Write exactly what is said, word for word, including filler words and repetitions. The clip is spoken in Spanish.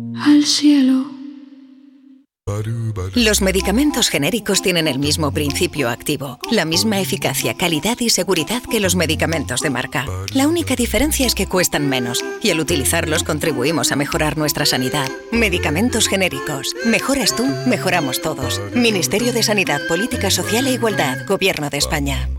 al cielo. Los medicamentos genéricos tienen el mismo principio activo, la misma eficacia, calidad y seguridad que los medicamentos de marca. La única diferencia es que cuestan menos y al utilizarlos contribuimos a mejorar nuestra sanidad. Medicamentos genéricos. Mejoras tú, mejoramos todos. Ministerio de Sanidad, Política Social e Igualdad, Gobierno de España.